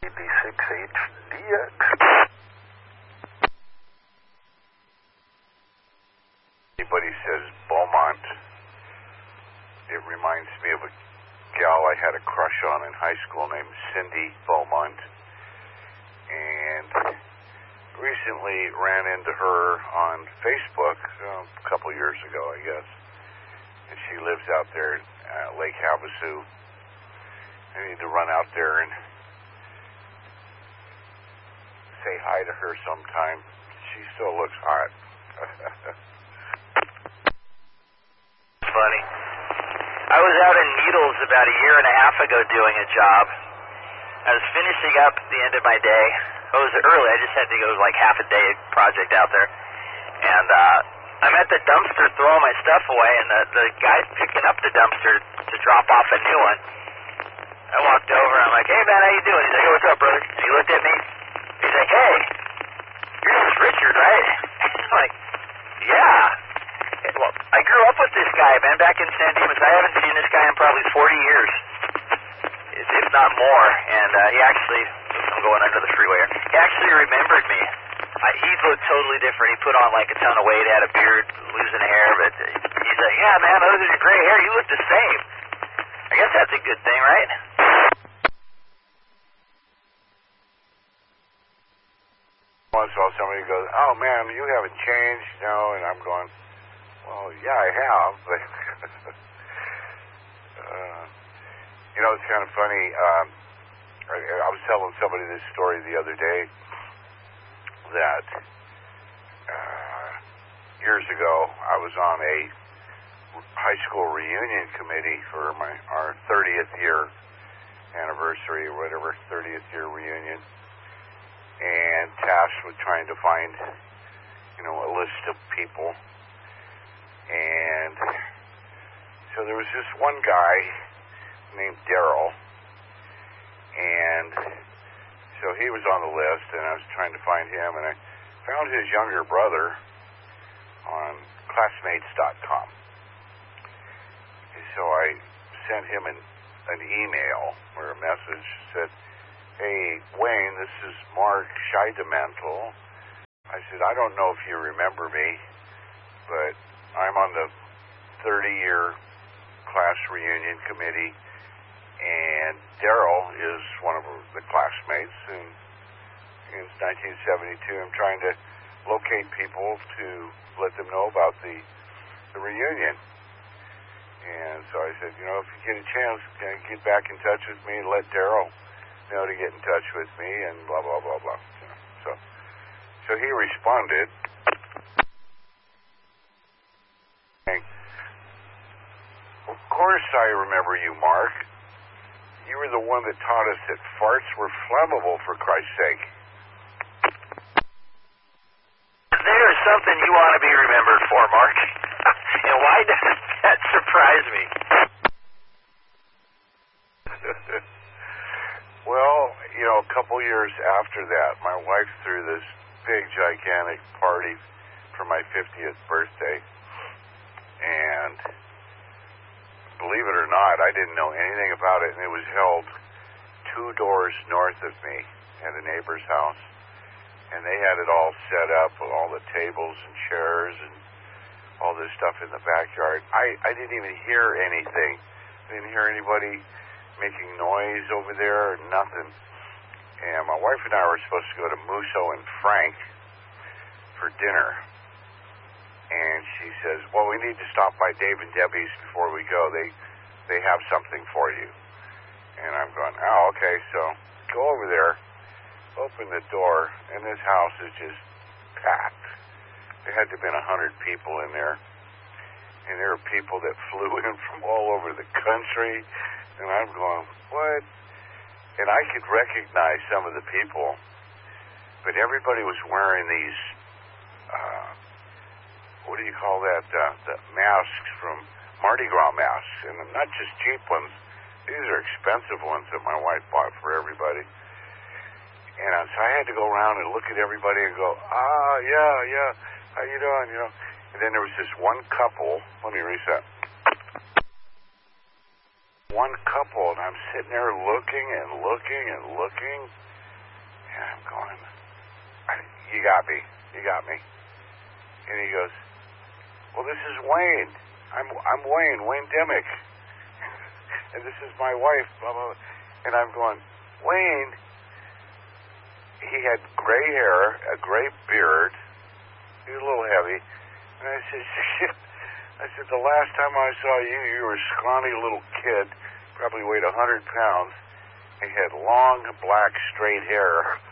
D6HDX. Anybody says Beaumont, it reminds me of a gal I had a crush on in high school named Cindy Beaumont, and recently ran into her on Facebook a couple years ago, I guess, and she lives out there at Lake Havasu. I need to run out there and say hi to her sometime. She still looks hot. Funny. I was out in Needles about a year and a half ago doing a job. I was finishing up the end of my day. It was early. I just had to go like half a day project out there. And I'm at the dumpster throwing my stuff away, and the guy's picking up the dumpster to drop off a new one. I walked over, and I'm like, hey, man, how you doing? He's like, hey, what's up, brother? And he looked at me. He's like, hey, your name's Richard, right? I'm like, yeah. Well, I grew up with this guy, man, back in San Dimas. I haven't seen this guy in probably 40 years, if not more. And he actually, I'm going under the freeway here, he actually remembered me. He looked totally different. He put on like a ton of weight, had a beard, losing hair, but he's like, yeah, man, other than your gray hair, you look the same. I guess that's a good thing, right? Once in a while somebody goes, oh man, you haven't changed, you know, and I'm going, well, yeah, I have, but, you know, it's kind of funny. I was telling somebody this story the other day that years ago I was on a high school reunion committee for our 30th year anniversary or whatever, 30th year reunion, and tasked with trying to find, you know, a list of people. And so there was this one guy named Daryl, and so he was on the list, and I was trying to find him, and I found his younger brother on Classmates.com. And so I sent him an email or a message, said, hey, Wayne, this is Mark Scheidemantel. I said, I don't know if you remember me, but I'm on the 30-year class reunion committee, and Daryl is one of the classmates, and in 1972 I'm trying to locate people to let them know about the reunion. And so I said, you know, if you get a chance, get back in touch with me and let Daryl know to get in touch with me, and blah, blah, blah, blah. So he responded. Of course I remember you, Mark. You were the one that taught us that farts were flammable, for Christ's sake. There's something you want to be remembered for, Mark. And why does that surprise me? Well, you know, a couple years after that, my wife threw this big, gigantic party for my 50th birthday. And believe it or not, I didn't know anything about it, and it was held 2 doors north of me at a neighbor's house. And they had it all set up with all the tables and chairs and all this stuff in the backyard. I didn't even hear anything. I didn't hear anybody making noise over there or nothing. And my wife and I were supposed to go to Musso and Frank for dinner. And she says, well, we need to stop by Dave and Debbie's before we go. They have something for you. And I'm going, oh, okay. So go over there, open the door, and this house is just packed. There had to have been 100 people in there. And there were people that flew in from all over the country. And I'm going, what? And I could recognize some of the people, but everybody was wearing these, what do you call that, the masks from Mardi Gras masks, and not just cheap ones. These are expensive ones that my wife bought for everybody. And so I had to go around and look at everybody and go, yeah, how you doing, you know? And then there was this one couple, let me reset. One couple, and I'm sitting there looking and looking and looking, And I'm going, you got me. You got me. And he goes, well, this is Wayne. I'm Wayne Dimick. And this is my wife, blah, blah, blah. And I'm going, Wayne. He had gray hair, a gray beard. He was a little heavy. And I said, shit. I said, the last time I saw you, you were a scrawny little kid, probably weighed 100 pounds. He had long, black, straight hair.